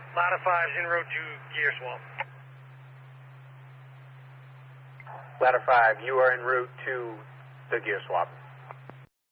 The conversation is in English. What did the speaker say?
Ladder 5's en route to gear swap. Ladder 5, you are en route to the gear swap.